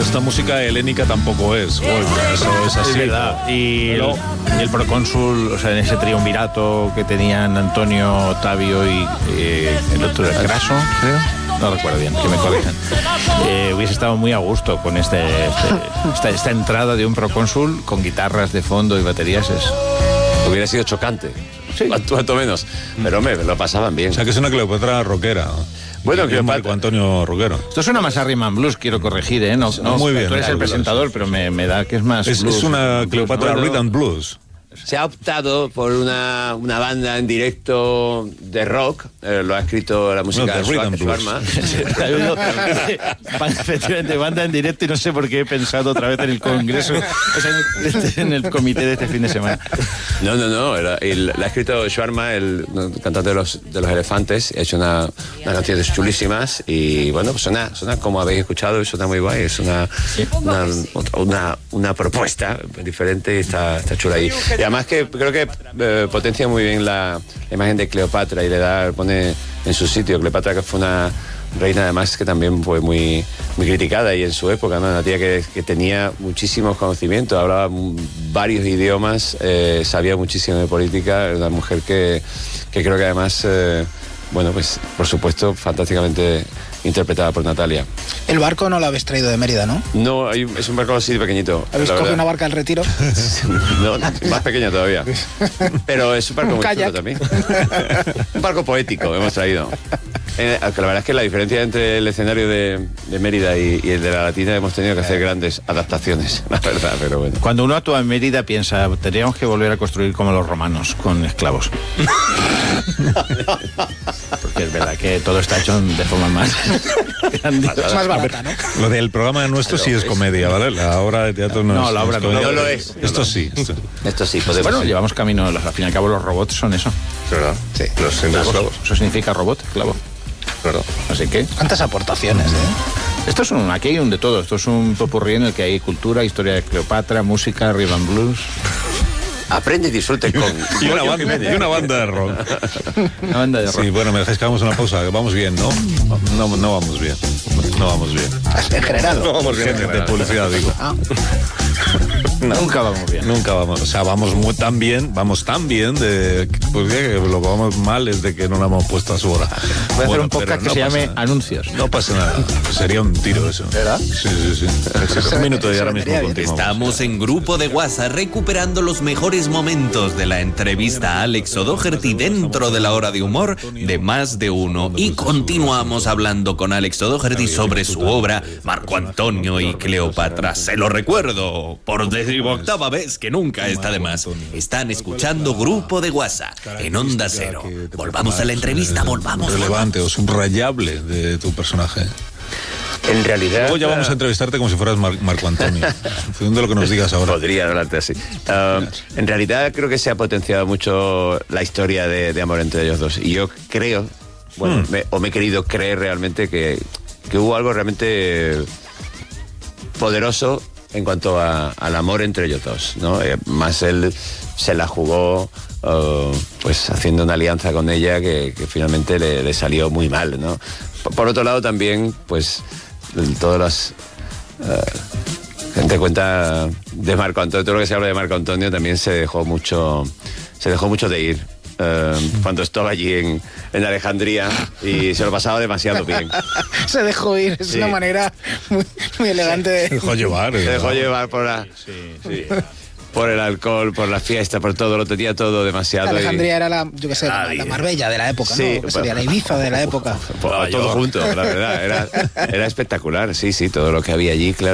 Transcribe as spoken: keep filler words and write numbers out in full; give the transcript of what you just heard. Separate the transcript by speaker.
Speaker 1: esta música helénica tampoco es. Bueno, eso es así.
Speaker 2: Es verdad. Y el, y el procónsul, o sea, en ese triunvirato que tenían Antonio, Otavio y eh, el otro era Craso, creo. No recuerdo bien, que me corrijan. Eh, hubiese estado muy a gusto con este, este, esta, esta entrada de un procónsul con guitarras de fondo y baterías. Es...
Speaker 3: Hubiera sido chocante.
Speaker 2: Sí.
Speaker 3: Cuanto, cuanto menos. Pero hombre, lo pasaban bien.
Speaker 1: O sea, que es una Cleopatra rockera.
Speaker 3: Bueno,
Speaker 1: que Marco Antonio rockero.
Speaker 2: Esto suena más a Rhythm and Blues, quiero corregir, ¿eh? No, no,
Speaker 1: muy bien.
Speaker 2: Tú eres el presentador, pero me, me da que es más
Speaker 1: Es,
Speaker 2: blues,
Speaker 1: es una
Speaker 2: blues,
Speaker 1: Cleopatra
Speaker 3: bueno.
Speaker 1: Rhythm and Blues.
Speaker 3: Se ha optado por una, una banda en directo de rock. Eh, lo ha escrito la música
Speaker 1: No, de
Speaker 3: de
Speaker 1: Rhythm
Speaker 3: Schwarma.
Speaker 2: Efectivamente, banda en directo y no sé por qué he pensado otra vez en el congreso, o sea, en el, en el comité de este fin de semana.
Speaker 3: No, no, no. Era, el, la ha escrito Schwarma, el, el cantante de los, de los Elefantes. Ha hecho una, unas canciones chulísimas y bueno, pues suena, suena como habéis escuchado y suena muy guay. Es una, una, una, una propuesta diferente y está, está chula ahí. Y además que creo que eh, potencia muy bien la, la imagen de Cleopatra y le da, pone en su sitio. Cleopatra, que fue una reina además que también fue muy, muy criticada y en su época, ¿no? Una tía que, que tenía muchísimos conocimientos, hablaba varios idiomas, eh, sabía muchísimo de política, una mujer que, que creo que además, eh, bueno, pues por supuesto, fantásticamente interpretada por Natalia.
Speaker 4: El barco no lo habéis traído de Mérida, ¿no?
Speaker 3: No, hay, es un barco así de pequeñito.
Speaker 4: ¿Habéis cogido una barca del Retiro?
Speaker 3: No, más pequeña todavía. Pero es un barco
Speaker 4: Un
Speaker 3: muy
Speaker 4: kayak.
Speaker 3: chulo también. Un barco poético hemos traído. Eh, la verdad es que la diferencia entre el escenario de, de Mérida y, y el de la Latina hemos tenido que hacer grandes adaptaciones, la verdad, pero bueno.
Speaker 2: Cuando uno actúa en Mérida piensa, tendríamos que volver a construir como los romanos, con esclavos. Porque es verdad que todo está hecho de forma más grandiosa.
Speaker 4: Es más barata, ¿no?
Speaker 1: Lo del programa nuestro sí es comedia, ¿vale? La obra de teatro no,
Speaker 2: No,
Speaker 1: es,
Speaker 2: la obra
Speaker 1: es
Speaker 2: no,
Speaker 1: comedia.
Speaker 3: no lo es.
Speaker 1: Esto sí. Esto.
Speaker 3: Esto sí, podemos.
Speaker 2: Bueno, llevamos camino, al fin y al cabo los robots son eso.
Speaker 5: ¿Verdad?
Speaker 4: Sí.
Speaker 5: Los siempre esclavos.
Speaker 2: Eso significa robot, esclavo.
Speaker 5: ¿Verdad?
Speaker 2: Así que
Speaker 4: ¿Cuántas aportaciones, eh?
Speaker 2: esto es un, aquí hay un de todo. Esto es un popurrí en el que hay cultura, historia de Cleopatra, música, rhythm and blues.
Speaker 3: Aprende y disfrute con...
Speaker 1: Y una, banda, y una banda de rock.
Speaker 2: Una banda de rock.
Speaker 1: Sí, bueno, me dejáis que hagamos una pausa, que vamos bien, ¿no? No, no vamos bien. No vamos bien.
Speaker 4: En general.
Speaker 5: No vamos bien.
Speaker 1: De, de publicidad, digo.
Speaker 4: Ah.
Speaker 1: No.
Speaker 2: Nunca vamos bien.
Speaker 1: Nunca vamos, o sea, vamos muy tan bien, vamos tan bien de pues que lo que vamos mal es de que no la hemos puesto a su hora.
Speaker 2: Voy a hacer
Speaker 1: Bueno,
Speaker 2: un podcast
Speaker 1: pero
Speaker 2: que
Speaker 1: no
Speaker 2: se
Speaker 1: pasa
Speaker 2: llame
Speaker 1: nada.
Speaker 2: Anuncios.
Speaker 1: No pasa nada, sería un tiro eso.
Speaker 4: ¿Verdad?
Speaker 1: Sí, sí, sí. Un minuto y ahora mismo
Speaker 4: vendría bien.
Speaker 1: continuamos.
Speaker 6: Estamos en Grupo de WhatsApp recuperando los mejores momentos de la entrevista a Alex O'Doherty dentro de la hora de humor de Más de Uno. Y continuamos hablando con Alex O'Doherty sobre su obra Marco Antonio y Cleopatra. Se lo recuerdo por decimoctava vez, que nunca está de más. Están escuchando Grupo de WhatsApp en Onda Cero. Volvamos a la entrevista, volvamos.
Speaker 1: Relevante o subrayable de tu personaje.
Speaker 3: En realidad...
Speaker 1: Luego ya vamos a entrevistarte como si fueras Mar- Marco Antonio. En función de lo que nos digas ahora.
Speaker 3: Podría hablarte así. Uh, en realidad creo que se ha potenciado mucho la historia de, de amor entre ellos dos. Y yo creo, bueno,
Speaker 1: Hmm.
Speaker 3: me, o me he querido creer realmente que, que hubo algo realmente poderoso en cuanto a, al amor entre ellos dos, ¿no? Eh, más él se la jugó uh, pues haciendo una alianza con ella que, que finalmente le, le salió muy mal, ¿no? Por, por otro lado también, pues todas las... Uh, gente cuenta de Marco Antonio, todo lo que se habla de Marco Antonio también se dejó mucho, se dejó mucho de ir. Uh, cuando estaba allí en, en Alejandría y se lo pasaba demasiado bien.
Speaker 4: Se dejó ir, es
Speaker 3: Sí.
Speaker 4: una manera muy, muy elegante de...
Speaker 1: Se dejó llevar.
Speaker 3: Se
Speaker 1: ¿no?
Speaker 3: dejó llevar por la, sí, por el alcohol, por la fiesta, por todo, lo tenía todo demasiado. y-
Speaker 4: Alejandría era la, yo qué sé, la, la Marbella de la época,
Speaker 3: Sí,
Speaker 4: ¿no? ¿Qué sería? La Ibiza de la época.
Speaker 3: Por- todo junto, la verdad, era, era espectacular, sí, sí, todo lo que había allí, claro.